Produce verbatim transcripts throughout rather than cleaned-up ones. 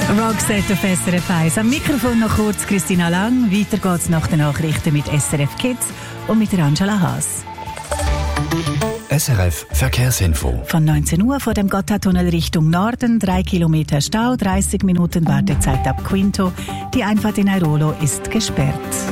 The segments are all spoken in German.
Roxette auf S R F eins. Am Mikrofon noch kurz Christina Lang. Weiter geht's nach den Nachrichten mit S R F Kids und mit Angela Haas. S R F Verkehrsinfo. Von neunzehn Uhr vor dem Gotthardtunnel Richtung Norden, drei Kilometer Stau, dreißig Minuten Wartezeit ab Quinto. Die Einfahrt in Airolo ist gesperrt.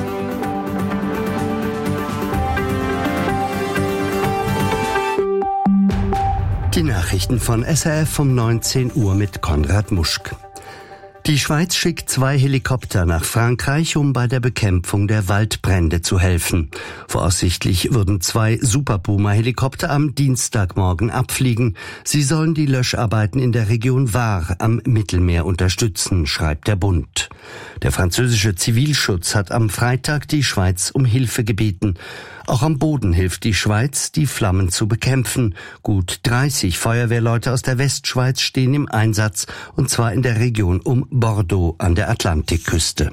Die Nachrichten von S R F um neunzehn Uhr mit Konrad Muschk. Die Schweiz schickt zwei Helikopter nach Frankreich, um bei der Bekämpfung der Waldbrände zu helfen. Voraussichtlich würden zwei Super Puma-Helikopter am Dienstagmorgen abfliegen. Sie sollen die Löscharbeiten in der Region Var am Mittelmeer unterstützen, schreibt der Bund. Der französische Zivilschutz hat am Freitag die Schweiz um Hilfe gebeten. Auch am Boden hilft die Schweiz, die Flammen zu bekämpfen. Gut dreißig Feuerwehrleute aus der Westschweiz stehen im Einsatz, und zwar in der Region um Bordeaux an der Atlantikküste.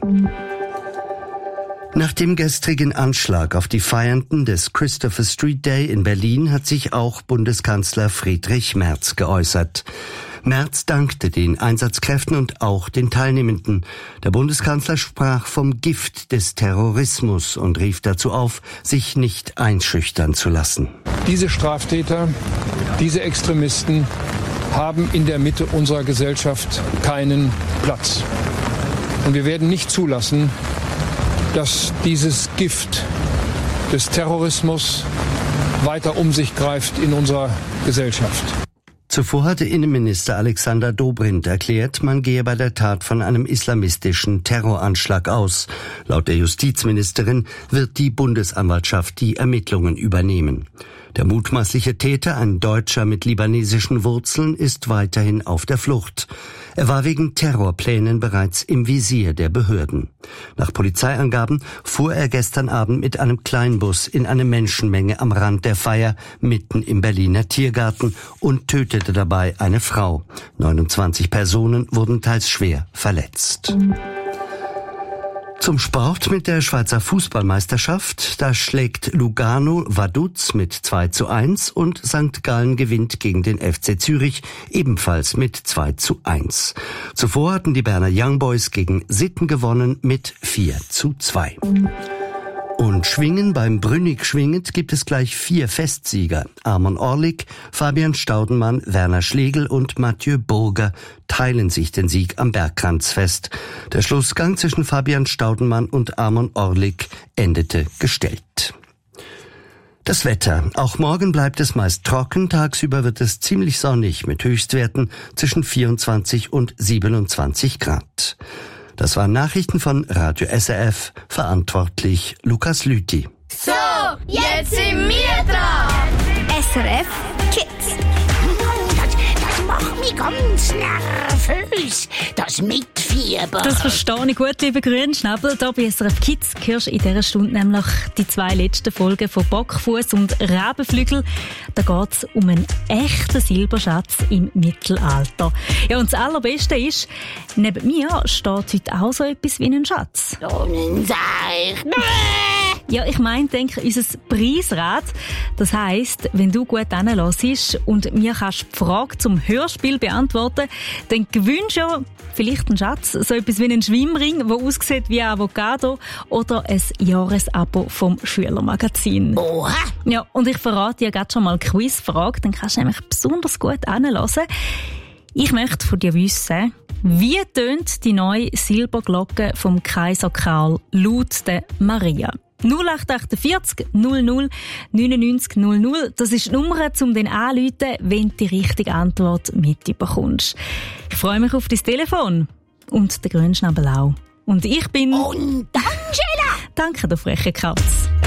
Nach dem gestrigen Anschlag auf die Feiernden des Christopher Street Day in Berlin hat sich auch Bundeskanzler Friedrich Merz geäußert. Merz dankte den Einsatzkräften und auch den Teilnehmenden. Der Bundeskanzler sprach vom Gift des Terrorismus und rief dazu auf, sich nicht einschüchtern zu lassen. Diese Straftäter, diese Extremisten haben in der Mitte unserer Gesellschaft keinen Platz. Und wir werden nicht zulassen, dass dieses Gift des Terrorismus weiter um sich greift in unserer Gesellschaft. Zuvor hatte Innenminister Alexander Dobrindt erklärt, man gehe bei der Tat von einem islamistischen Terroranschlag aus. Laut der Justizministerin wird die Bundesanwaltschaft die Ermittlungen übernehmen. Der mutmaßliche Täter, ein Deutscher mit libanesischen Wurzeln, ist weiterhin auf der Flucht. Er war wegen Terrorplänen bereits im Visier der Behörden. Nach Polizeiangaben fuhr er gestern Abend mit einem Kleinbus in eine Menschenmenge am Rand der Feier mitten im Berliner Tiergarten und tötete dabei eine Frau. neunundzwanzig Personen wurden teils schwer verletzt. Zum Sport mit der Schweizer Fußballmeisterschaft. Da schlägt Lugano Vaduz mit zwei zu eins und Sankt Gallen gewinnt gegen den F C Zürich ebenfalls mit zwei zu eins. Zuvor hatten die Berner Young Boys gegen Sitten gewonnen mit vier zu zwei. Und Schwingen, beim Brünnig schwingend gibt es gleich vier Festsieger. Armon Orlik, Fabian Staudenmann, Werner Schlegel und Mathieu Burger teilen sich den Sieg am Bergkranzfest. Der Schlussgang zwischen Fabian Staudenmann und Armon Orlik endete gestellt. Das Wetter. Auch morgen bleibt es meist trocken. Tagsüber wird es ziemlich sonnig mit Höchstwerten zwischen vierundzwanzig und siebenundzwanzig Grad. Das waren Nachrichten von Radio S R F, verantwortlich Lukas Lüthi. So, jetzt sind wir dran. S R F Kids. Das, das macht mich ganz nervös, das Mitfieber. Das verstehe ich gut, liebe Grünschnabel. Hier bei S R F Kids hörst du in dieser Stunde nämlich die zwei letzten Folgen von Bockfuss und Rebenflügel. Da geht es um einen echten Silberschatz im Mittelalter. Ja, und das Allerbeste ist, neben mir steht heute auch so etwas wie ein Schatz. So ein Seich. Ja, ich meine, denke, unser Preisrad. Das heisst, wenn du gut hinhörst und mir kannst die Frage zum Hörspiel beantworten, dann gewinnst du ja vielleicht einen Schatz, so etwas wie einen Schwimmring, der aussieht wie Avocado, oder ein Jahresabo vom Schülermagazin. Oha! Ja, und ich verrate dir gerade schon mal eine Quizfrage, dann kannst du nämlich besonders gut hinhören. Ich möchte von dir wissen, wie tönt die neue Silberglocke vom Kaiser Karl laut der Maria? null acht achtundvierzig null null neunundneunzig null null. Das ist die Nummer, um den anzurufen, wenn du die richtige Antwort mitbekommst. Ich freue mich auf dein Telefon. Und den Grünschnabel auch. Und ich bin... Und Angela! Danke, du freche Katz.